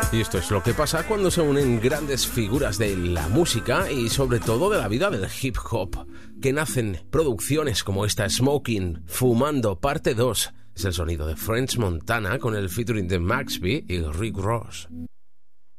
Y esto es lo que pasa cuando se unen grandes figuras de la música y sobre todo de la vida del hip hop, que nacen producciones como esta Smoking, Fumando parte 2. Es el sonido de French Montana con el featuring de Maxby y Rick Ross.